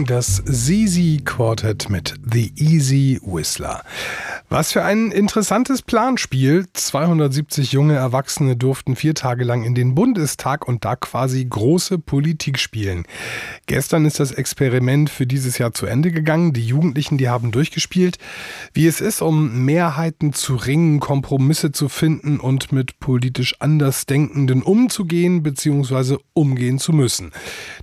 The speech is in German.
Das ZZ Quartet mit The Easy Whistler. Was für ein interessantes Planspiel. 270 junge Erwachsene durften 4 Tage lang in den Bundestag und da quasi große Politik spielen. Gestern ist das Experiment für dieses Jahr zu Ende gegangen. Die Jugendlichen, die haben durchgespielt, wie es ist, um Mehrheiten zu ringen, Kompromisse zu finden und mit politisch Andersdenkenden umzugehen bzw. umgehen zu müssen.